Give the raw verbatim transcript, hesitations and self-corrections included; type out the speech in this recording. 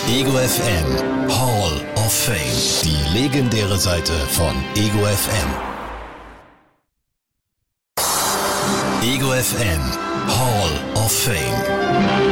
Ego F M Hall of Fame. Die legendäre Seite von Ego F M. Ego F M Hall of Fame.